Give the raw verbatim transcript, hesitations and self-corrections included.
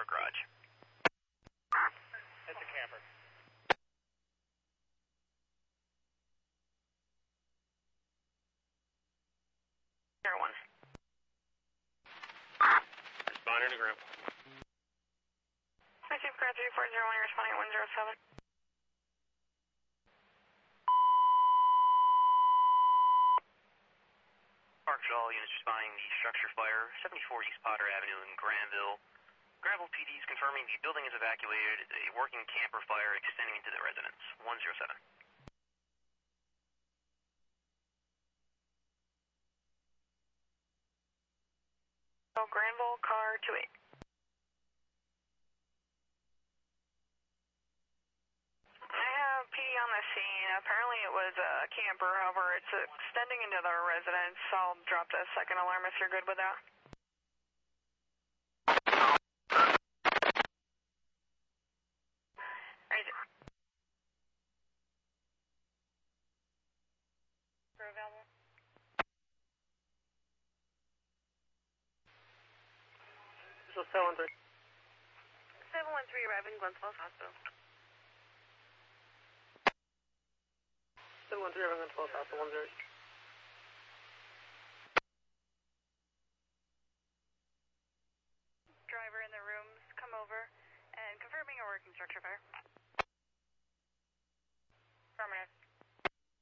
garage. It's a camper. Zero one. Responder to group. I Chief Car three four zero one, you're responding at one zero seven. Park all units responding the structure fire, seventy-four East Potter Avenue in Granville. Granville P D is confirming the building is evacuated. A working camper fire extending into the residence. one zero seven. Oh, Granville, car two eight. I have P D on the scene. Apparently it was a camper, however, it's extending into the residence. I'll drop the second alarm if you're good with that. Raise it. We're available. So seven one three. seven one three arriving Glen Falls Hospital. seven one three, everyone twelve, Hospital one zero. Driver in the rooms, come over and confirming a working structure fire.